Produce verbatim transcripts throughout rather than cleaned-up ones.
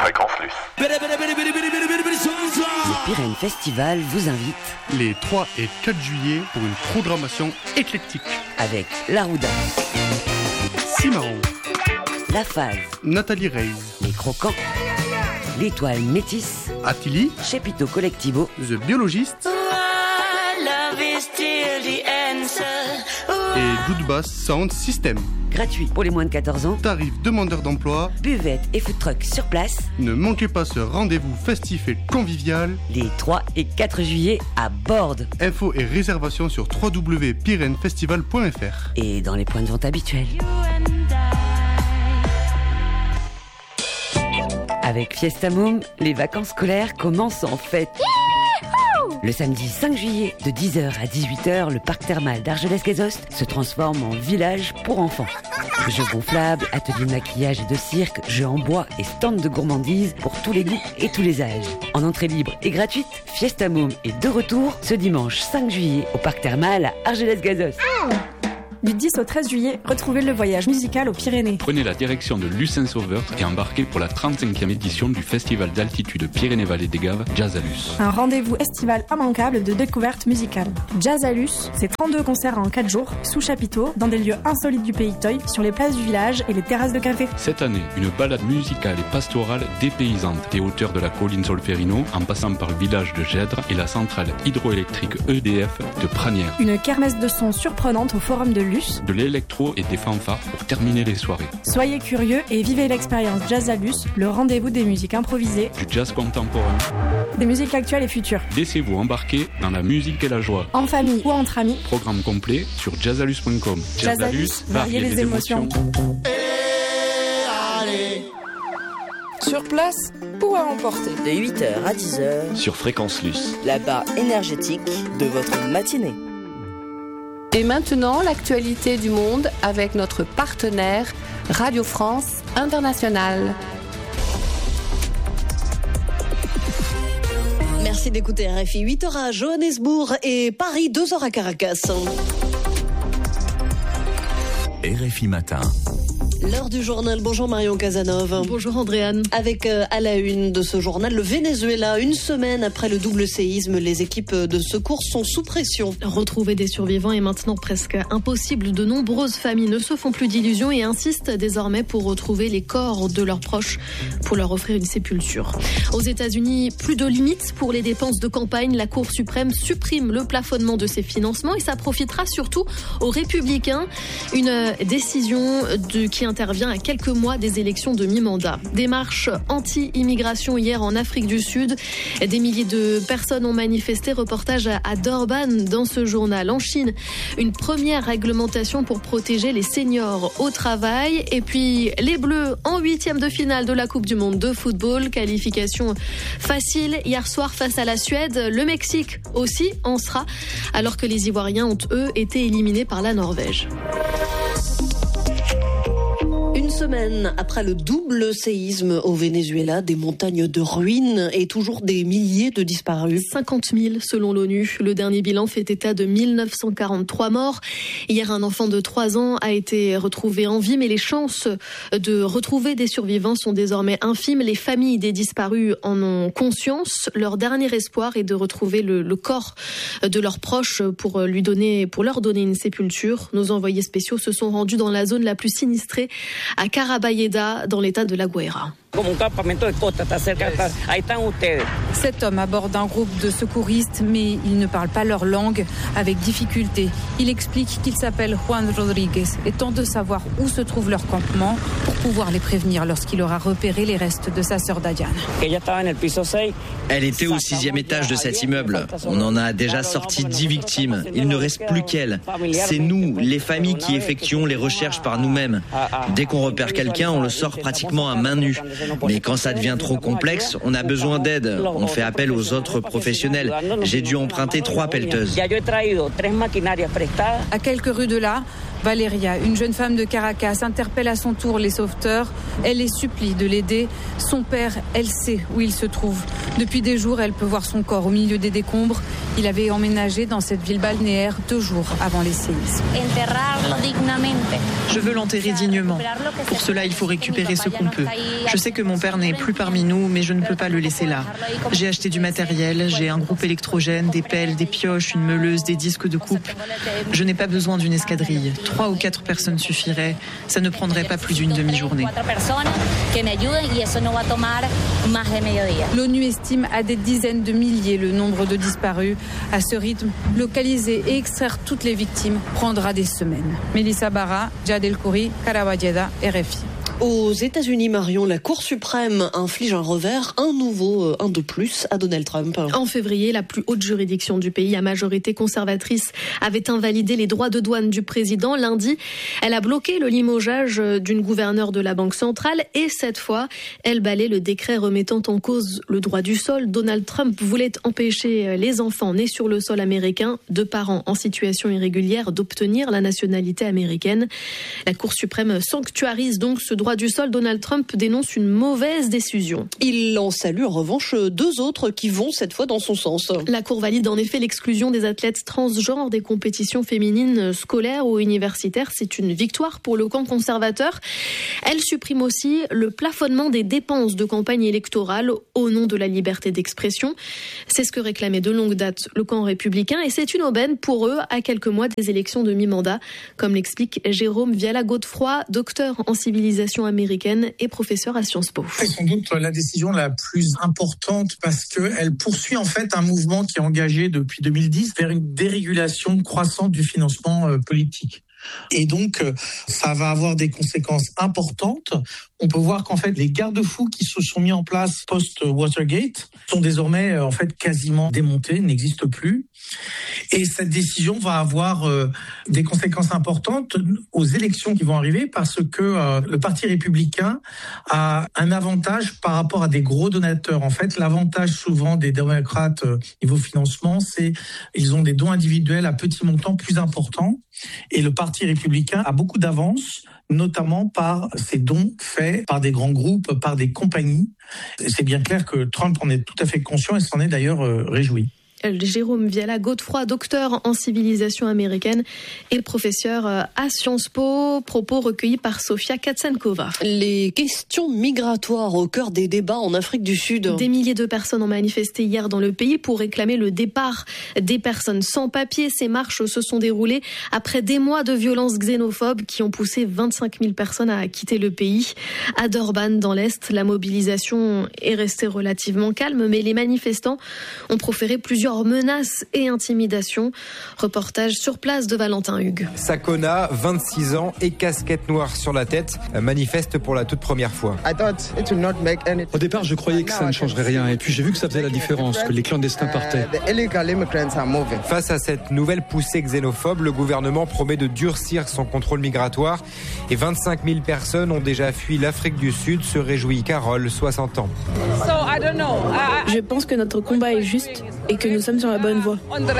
Fréquence Luce. Le Pyrénées Festival vous invite les trois et quatre juillet pour une programmation éclectique. Avec La Rouda, Cimarron, La Phase, Nathalie Reyes, Les Croquants, L'Étoile Métis, Attili, Chepito Collectivo, The Biologist et Good Bass Sound System. Gratuit pour les moins de quatorze ans. Tarif demandeur d'emploi. Buvette et food truck sur place. Ne manquez pas ce rendez-vous festif et convivial. Les trois et quatre juillet à Bordes. Infos et réservations sur w w w point pyrénées festival point f r. Et dans les points de vente habituels. Avec Fiesta Moom, les vacances scolaires commencent en fête. Le samedi cinq juillet, de dix heures à dix-huit heures, le parc thermal d'Argelès-Gazost se transforme en village pour enfants. Jeux gonflables, ateliers de maquillage et de cirque, jeux en bois et stands de gourmandises pour tous les goûts et tous les âges. En entrée libre et gratuite, Fiesta Moom est de retour ce dimanche cinq juillet au parc thermal à Argelès-Gazost. Du dix au treize juillet, retrouvez le voyage musical aux Pyrénées. Prenez la direction de Lucin-Sauveur et embarquez pour la trente-cinquième édition du Festival d'altitude Pyrénées-Vallée des Gaves, Jazzalus. Un rendez-vous estival immanquable de découverte musicale. Jazzalus, c'est trente-deux concerts en quatre jours, sous chapiteau, dans des lieux insolites du Pays Toy, sur les places du village et les terrasses de café. Cette année, une balade musicale et pastorale dépaysante des hauteurs de la colline Solferino, en passant par le village de Gèdre et la centrale hydroélectrique E D F de Pranières. Une kermesse de sons surprenante au Forum de de l'électro et des fanfares pour terminer les soirées. Soyez curieux et vivez l'expérience Jazzalus, le rendez-vous des musiques improvisées, du jazz contemporain, des musiques actuelles et futures. Laissez-vous embarquer dans la musique et la joie. En famille ou entre amis. Programme complet sur jazzalus point com. Jazzalus, variez les émotions. Sur place ou à emporter. De huit heures à dix heures. Sur Fréquence Luce. La barre énergétique de votre matinée. Et maintenant, l'actualité du monde avec notre partenaire Radio France Internationale. Merci d'écouter R F I. huit heures à Johannesburg et Paris, deux heures à Caracas. R F I Matin. L'heure du journal. Bonjour Marion Casanov. Bonjour Andréane. Avec euh, à la une de ce journal, le Venezuela. Une semaine après le double séisme, les équipes de secours sont sous pression. Retrouver des survivants est maintenant presque impossible. De nombreuses familles ne se font plus d'illusions et insistent désormais pour retrouver les corps de leurs proches pour leur offrir une sépulture. Aux États-Unis, plus de limites pour les dépenses de campagne. La Cour suprême supprime le plafonnement de ces financements et ça profitera surtout aux républicains. Une décision de, qui intervient à quelques mois des élections de mi-mandat. Des marches anti-immigration hier en Afrique du Sud. Des milliers de personnes ont manifesté. Reportage à Durban dans ce journal. En Chine, une première réglementation pour protéger les seniors au travail. Et puis les Bleus en huitième de finale de la Coupe du Monde de football. Qualification facile hier soir face à la Suède. Le Mexique aussi en sera, alors que les Ivoiriens ont eux été éliminés par la Norvège. Une semaine après le double séisme au Venezuela, des montagnes de ruines et toujours des milliers de disparus. cinquante mille selon l'ONU. Le dernier bilan fait état de mille neuf cent quarante-trois morts. Hier, un enfant de trois ans a été retrouvé en vie, mais les chances de retrouver des survivants sont désormais infimes. Les familles des disparus en ont conscience. Leur dernier espoir est de retrouver le, le corps de leurs proches pour lui donner, pour leur donner une sépulture. Nos envoyés spéciaux se sont rendus dans la zone la plus sinistrée, à Carabayeda, dans l'état de La Guaira. Cet homme aborde un groupe de secouristes, mais il ne parle pas leur langue, avec difficulté. Il explique qu'il s'appelle Juan Rodriguez et tente de savoir où se trouve leur campement pour pouvoir les prévenir lorsqu'il aura repéré les restes de sa sœur Dadiane. Elle était au sixième étage de cet immeuble. On en a déjà sorti dix victimes. Il ne reste plus qu'elle. C'est nous, les familles, qui effectuons les recherches par nous-mêmes. Dès qu'on repère quelqu'un, on le sort pratiquement à main nue. Mais quand ça devient trop complexe, on a besoin d'aide. On fait appel aux autres professionnels. J'ai dû emprunter trois pelleteuses. À quelques rues de là, Valeria, une jeune femme de Caracas, interpelle à son tour les sauveteurs. Elle les supplie de l'aider. Son père, elle sait où il se trouve. Depuis des jours, elle peut voir son corps au milieu des décombres. Il avait emménagé dans cette ville balnéaire deux jours avant les séismes. Je veux l'enterrer dignement. Pour cela, il faut récupérer ce qu'on peut. Je sais que mon père n'est plus parmi nous, mais je ne peux pas le laisser là. J'ai acheté du matériel, j'ai un groupe électrogène, des pelles, des pioches, une meuleuse, des disques de coupe. Je n'ai pas besoin d'une escadrille. Trois ou quatre personnes suffiraient. Ça ne prendrait pas plus d'une demi-journée. L'ONU estime à des dizaines de milliers le nombre de disparus. À ce rythme, localiser et extraire toutes les victimes prendra des semaines. Mélissa Barra, Jad El Khoury, Karawajeda, R F I. Aux États-Unis, Marion, la Cour suprême inflige un revers, un nouveau, un de plus, à Donald Trump. En février, la plus haute juridiction du pays à majorité conservatrice avait invalidé les droits de douane du président. Lundi, elle a bloqué le limogeage d'une gouverneure de la Banque centrale et cette fois, elle balaie le décret remettant en cause le droit du sol. Donald Trump voulait empêcher les enfants nés sur le sol américain de parents en situation irrégulière d'obtenir la nationalité américaine. La Cour suprême sanctuarise donc ce droit du sol. Donald Trump dénonce une mauvaise décision. Il en salue en revanche deux autres qui vont cette fois dans son sens. La Cour valide en effet l'exclusion des athlètes transgenres des compétitions féminines scolaires ou universitaires. C'est une victoire pour le camp conservateur. Elle supprime aussi le plafonnement des dépenses de campagne électorale au nom de la liberté d'expression. C'est ce que réclamait de longue date le camp républicain et c'est une aubaine pour eux à quelques mois des élections de mi-mandat, comme l'explique Jérôme Viala-Godefroy, docteur en civilisation américaine et professeur à Sciences Po. C'est sans doute la décision la plus importante parce qu'elle poursuit en fait un mouvement qui est engagé depuis deux mille dix vers une dérégulation croissante du financement politique. Et donc, ça va avoir des conséquences importantes. On peut voir qu'en fait, les garde-fous qui se sont mis en place post-Watergate sont désormais en fait quasiment démontés, n'existent plus. Et cette décision va avoir euh, des conséquences importantes aux élections qui vont arriver parce que euh, le Parti républicain a un avantage par rapport à des gros donateurs. En fait, l'avantage souvent des démocrates euh, niveau financement, c'est ils ont des dons individuels à petits montants plus importants. Et le Parti républicain a beaucoup d'avance, notamment par ces dons faits par des grands groupes, par des compagnies. C'est bien clair que Trump en est tout à fait conscient et s'en est d'ailleurs euh, réjoui. Jérôme Viala-Godefroy, docteur en civilisation américaine et professeur à Sciences Po, propos recueillis par Sofia Katsankova. Les questions migratoires au cœur des débats en Afrique du Sud. Des milliers de personnes ont manifesté hier dans le pays pour réclamer le départ des personnes sans papier. Ces marches se sont déroulées après des mois de violences xénophobes qui ont poussé vingt-cinq mille personnes à quitter le pays. À Durban, dans l'Est, la mobilisation est restée relativement calme, mais les manifestants ont proféré plusieurs menaces et intimidations. Reportage sur place de Valentin Hugues. Sakona, vingt-six ans et casquette noire sur la tête, manifeste pour la toute première fois. Au départ, je croyais que ça ne changerait rien et puis j'ai vu que ça faisait la différence, que les clandestins partaient. Face à cette nouvelle poussée xénophobe, le gouvernement promet de durcir son contrôle migratoire et vingt-cinq mille personnes ont déjà fui l'Afrique du Sud, se réjouit Carole, soixante ans. Je pense que notre combat est juste et que nous sommes sur la bonne voie.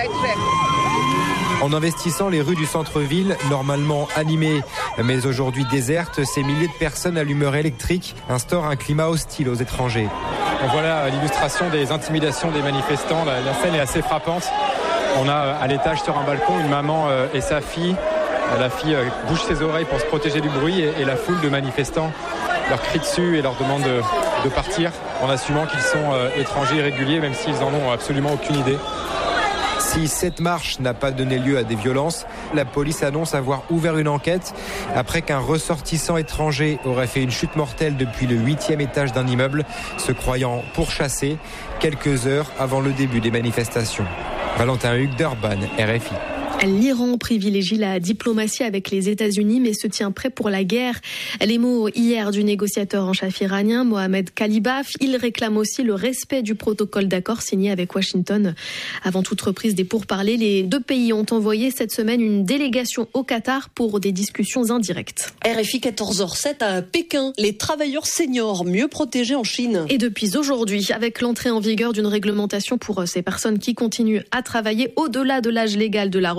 En investissant les rues du centre-ville, normalement animées mais aujourd'hui désertes, ces milliers de personnes à l'humeur électrique instaurent un climat hostile aux étrangers. On voit là l'illustration des intimidations des manifestants. La, la scène est assez frappante. On a à l'étage sur un balcon une maman et sa fille. La fille bouge ses oreilles pour se protéger du bruit et, et la foule de manifestants leur crie dessus et leur demande de, de partir en assumant qu'ils sont euh, étrangers irréguliers, même s'ils en ont absolument aucune idée. Si cette marche n'a pas donné lieu à des violences, la police annonce avoir ouvert une enquête après qu'un ressortissant étranger aurait fait une chute mortelle depuis le huitième étage d'un immeuble, se croyant pourchassé quelques heures avant le début des manifestations. Valentin Hugues, Durban, R F I. L'Iran privilégie la diplomatie avec les États-Unis mais se tient prêt pour la guerre. Les mots hier du négociateur en chef iranien Mohammad Khalibaf. Il réclame aussi le respect du protocole d'accord signé avec Washington. Avant toute reprise des pourparlers, les deux pays ont envoyé cette semaine une délégation au Qatar pour des discussions indirectes. R F I quatorze heures sept à Pékin, les travailleurs seniors mieux protégés en Chine. Et depuis aujourd'hui, avec l'entrée en vigueur d'une réglementation pour ces personnes qui continuent à travailler au-delà de l'âge légal de la retraite,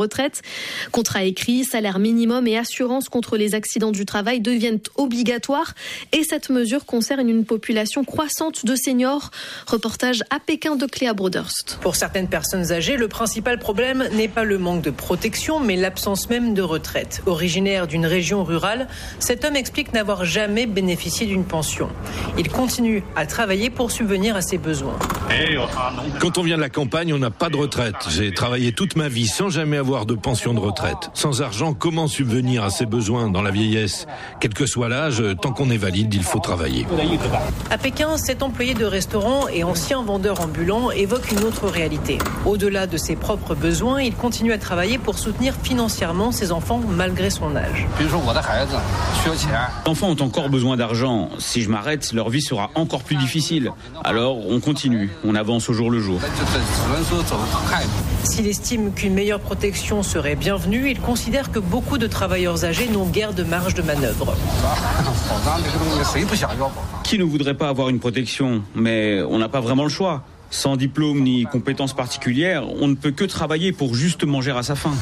retraite. Contrat écrit, salaire minimum et assurance contre les accidents du travail deviennent obligatoires. Et cette mesure concerne une population croissante de seniors. Reportage à Pékin de Cléa Broderst. Pour certaines personnes âgées, le principal problème n'est pas le manque de protection, mais l'absence même de retraite. Originaire d'une région rurale, cet homme explique n'avoir jamais bénéficié d'une pension. Il continue à travailler pour subvenir à ses besoins. Quand on vient de la campagne, on n'a pas de retraite. J'ai travaillé toute ma vie sans jamais avoir de pension de retraite. Sans argent, comment subvenir à ses besoins dans la vieillesse ? Quel que soit l'âge, tant qu'on est valide, il faut travailler. À Pékin, cet employé de restaurant et ancien vendeur ambulant évoque une autre réalité. Au-delà de ses propres besoins, il continue à travailler pour soutenir financièrement ses enfants malgré son âge. Les enfants ont encore besoin d'argent. Si je m'arrête, leur vie sera encore plus difficile. Alors on continue, on avance au jour le jour. S'il estime qu'une meilleure protection serait bienvenue, il considère que beaucoup de travailleurs âgés n'ont guère de marge de manœuvre. Qui ne voudrait pas avoir une protection ? Mais on n'a pas vraiment le choix. Sans diplôme ni compétences particulières, on ne peut que travailler pour juste manger à sa faim.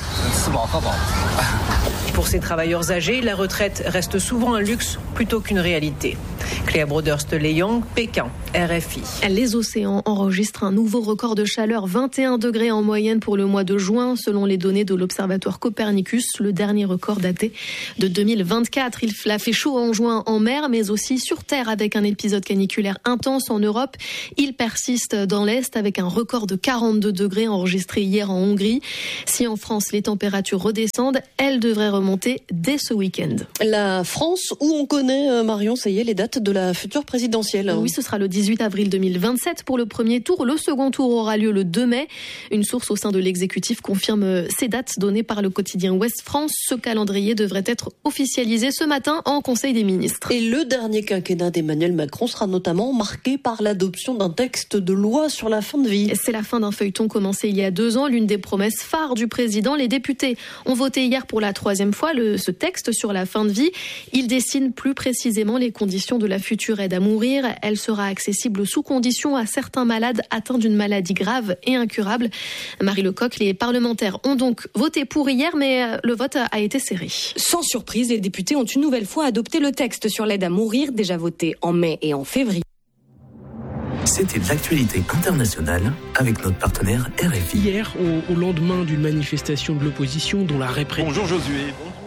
Pour ces travailleurs âgés, la retraite reste souvent un luxe plutôt qu'une réalité. Cléa Broderst-Leyang, Pékin, R F I. Les océans enregistrent un nouveau record de chaleur, vingt et un degrés en moyenne pour le mois de juin, selon les données de l'Observatoire Copernicus. Le dernier record daté de deux mille vingt-quatre. Il a fait chaud en juin en mer, mais aussi sur terre avec un épisode caniculaire intense en Europe. Il persiste dans l'Est avec un record de quarante-deux degrés enregistré hier en Hongrie. Si en France les températures redescendent, elles devraient remonter dès ce week-end. La France, où on connaît, Marion, ça y est, les dates de la future présidentielle. Oui, ce sera le dix-huit avril deux mille vingt-sept pour le premier tour. Le second tour aura lieu le deux mai. Une source au sein de l'exécutif confirme ces dates données par le quotidien Ouest France. Ce calendrier devrait être officialisé ce matin en Conseil des ministres. Et le dernier quinquennat d'Emmanuel Macron sera notamment marqué par l'adoption d'un texte de loi sur la fin de vie. C'est la fin d'un feuilleton commencé il y a deux ans. L'une des promesses phares du président. Les députés ont voté hier pour la troisième fois le, ce texte sur la fin de vie. Il dessine plus précisément les conditions de la future aide à mourir. Elle sera accessible sous condition à certains malades atteints d'une maladie grave et incurable. Marie Lecoq, les parlementaires ont donc voté pour hier, mais le vote a été serré. Sans surprise, les députés ont une nouvelle fois adopté le texte sur l'aide à mourir, déjà voté en mai et en février. C'était l'actualité internationale avec notre partenaire R F I. Hier, au, au lendemain d'une manifestation de l'opposition dont la répression... Bonjour Josué.